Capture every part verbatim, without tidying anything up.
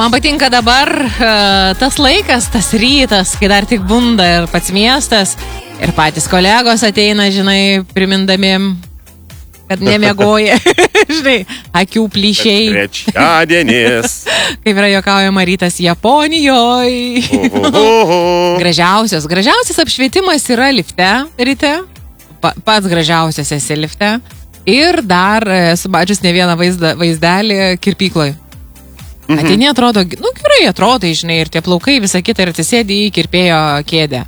Man patinka dabar uh, tas laikas, tas rytas, kai dar tik bunda ir pats miestas, ir patys kolegos ateina, žinai, primindami, kad nemiegoja, žinai, akių plyšiai. Trečiadienis. Kaip yra juokaujama rytas Japonijoje. Gražiausias, gražiausias apšvietimas yra lifte ryte, pa, pats gražiausias esi lifte. Ir dar esu mačius ne vieną vaizdą, vaizdelį kirpykloje. Mhm. Ateini atrodo, nu gerai atrodo, žinai, ir tie plaukai, visa kita, ir atsisėdi į kirpėjo kėdę.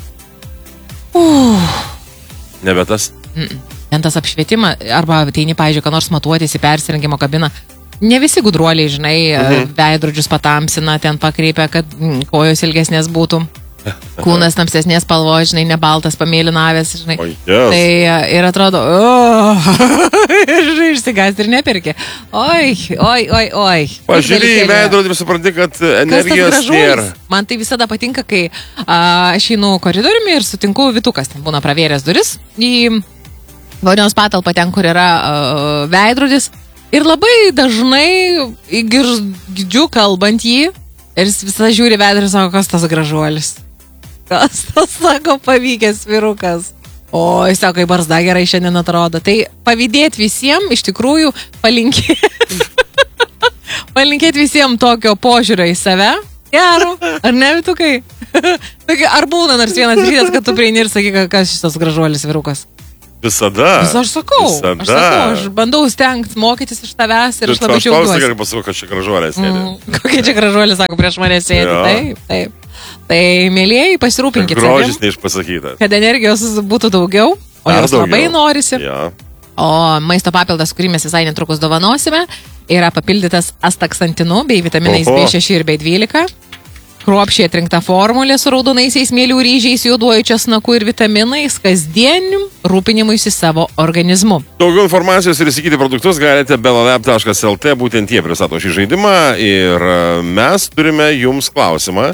Uh. Nebe tas? Mm. Ten tas apšvietimas, arba ateini, pavyzdžiui, ką nors matuotis į persirengimo kabiną. Ne visi gudruoliai, žinai, mhm. veidrodžius patamsina, ten pakreipia, kad mm, kojos ilgesnės būtų. Kūnas tamsesnės spalvos, žinai, ne baltas, pamėlynavęs, žinai. Oh, yes. Tai ir atrodo, oh, žinai, išsigąsti ir nepirki. Oi, oi, oi, oi. Pažiūrė į veidrodį ir supranti, kad energijos nėra. Man tai visada patinka, kai a, aš einu koridoriumi ir sutinku Vitukas, ten būna pravėręs duris į vonios patalpą ten, kur yra a, veidrodis. Ir labai dažnai girdžiu kalbant jį ir jis visada žiūri veidrodį ir sako, kas tas gražuolis. Kas tas, sako, pavykęs vyrukas. O, jis sako, kaip barzda gerai šiandien atrodo. Tai pavydėti visiems, iš tikrųjų, palinkėti. Palinkėti visiems tokio požiūrio į save. Gero, ar ne, Vitukai? Ar būna nors vienas rytas, kad tu prieini ir sakai, kas šitas gražuolis vyrukas? Visada. Vis aš sakau, Visada. aš sakau, aš bandau stengti mokytis iš tavęs ir aš labai džiaugiuosi. Aš klausiu, pasakau, kad čia gražuolė sėdi. Mm, kokie čia gražuolė, sako, prieš mane sėdi. Ja. Taip, taip. Tai, mėlėjai, pasirūpinkit savim. Grožis neišpasakytas. Kad energijos būtų daugiau, o jos labai norisi. Ja. O maisto papildas, kurį mes visai netrukus dovanosime, yra papildytas astaksantinu bei vitaminais Oho. B šeši ir B dvylika. Kruopščiai atrinkta formulė su raudonaisiais mėlių ryžiais, juoduoju česnaku ir vitaminais kasdieniam rūpinimuisi savo organizmu. Daugiau informacijos ir įsigyti produktus galite belalab taškas lt, būtent jie pristato šį žaidimą ir mes turime jums klausimą.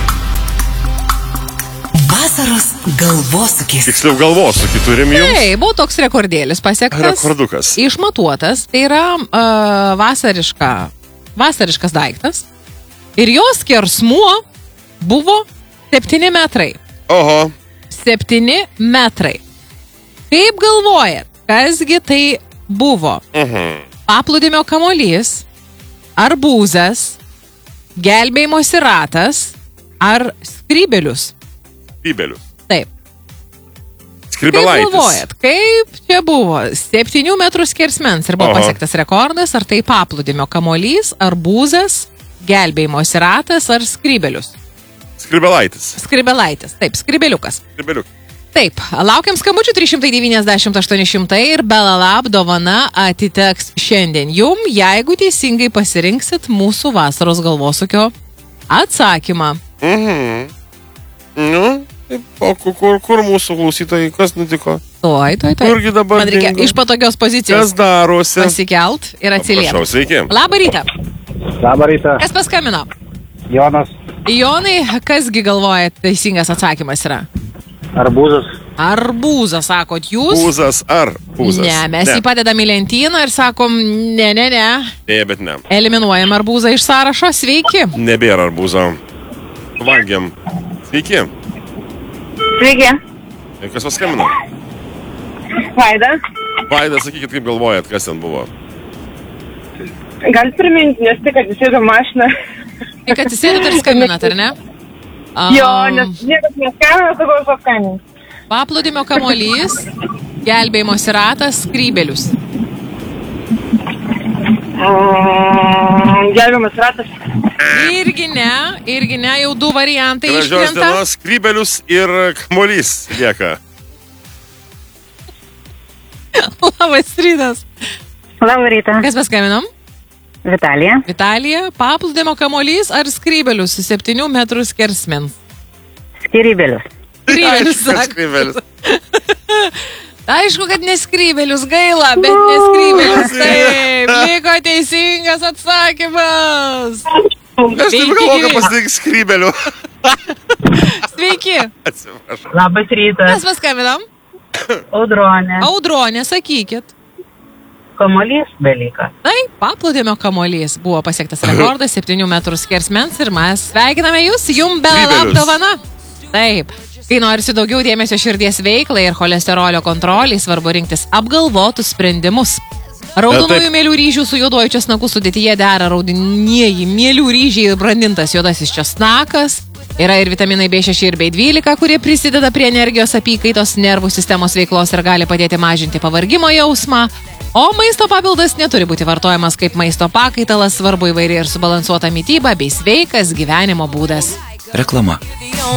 Vasaros galvosūkis. Tiksliau galvosūkį turim jums. Tai buvo toks rekordėlis pasiektas. Rekordukas. Išmatuotas. Tai yra uh, vasariška, vasariškas daiktas. Ir jos skersmuo buvo septyni metrai. Oho. septyni metrai. Kaip galvojat, kasgi tai buvo? Uh-huh. Paplūdimio kamuolys, arbūzas, gelbėjimosi ratas ar skrybelius? Skrybelius. Taip. Skrybelaitis. Kaip galvojat, kaip čia buvo? septynių metrų skersmens ir buvo Oho. pasiektas rekordas, ar tai paplūdimio kamuolys, arbūzas, gelbėjimosi ratas ar skrybelius? Skribelaitis. Skribelaitis, taip, skrybeliukas. Skribeliukas. Taip, laukiam skambučių trys šimtai devyniasdešimt aštuoni šimtai ir belalab dovana atiteks šiandien jum, jeigu teisingai pasirinksit mūsų vasaros galvosūkio atsakymą. Mhm. Nu, o kur, kur mūsų klausytojai, kas nutiko? Tuoj, tuoj, tuoj. Kurgi dabar Man reikia dingo? iš patogios pozicijos Kas darosi? pasikelt ir atsiliepti. Prašau, sveiki. Labą rytą. Labą rytą. Kas paskambino? Jonas. Jonai, kasgi galvojat teisingas atsakymas yra? Arbūzas. Arbūzas, sakot jūs? Pūzas ar pūzas? Ne, mes jį padedam į lentyną ir sakom, ne, ne, ne. Ne, bet ne. Eliminuojam arbūzą iš sąrašo, sveiki. Nebėra arbūzo. Valgiam. Sveiki. Sveiki. Kas paskambino? Vaida. Vaida, sakykit, kaip galvojat, kas ten buvo? Galit priminti, nes tik atsisėdo mašiną. Tik atsisėdot ir skambinat, ar ne? Um, Jo, nes niekas neskambina, sakau, aš paskambinsiu. Paplūdimio kamuolys, gelbėjimosi ratas, skrybelius. Mm, gelbėjimas ratas. Irgi ne, irgi ne, jau du variantai Gražios iškrenta. dienos, skrybelius ir kamuolys lieka. Labas rytas. Labą rytą. Kas paskaminom? Vitalija. Vitalija, paplūdimio kamuolys ar skrybelius su septynių metrų skersmens? Skyrybelius. Skrybelius, Aišku, sako. skrybelius. Aišku, kad neskrybelius, gaila, bet neskrybelius. Taip, liko teisingas atsakymas. Aš taip galvoju, kad pasidaryti skrybelių. Sveiki. Atsiprašau. Labas rytas. Mes paskambinam. Audronė. Audronė, sakykit. kamuolys dalykas. Taip, paplūdimio kamuolys buvo pasiektas rekordas septynių metrų skersmens ir mes sveikiname jūs, jum Belalab dovana. Taip, kai norisi daugiau dėmesio širdies veiklai ir cholesterolio kontroliai, svarbu rinktis apgalvotus sprendimus. Raudonųjų mėlių ryžių su juoduoju česnaku sudėtyje dera raudonieji mėlių ryžiai ir brandintas juodasis česnakas. Yra ir vitaminai B šeši ir B dvylika, kurie prisideda prie energijos apykaitos, nervų sistemos veiklos ir gali padėti mažinti pavargimo jausmą. O maisto papildas neturi būti vartojamas kaip maisto pakaitalas, svarbu įvairi ir subalansuota mityba bei sveikas gyvenimo būdas. Reklama.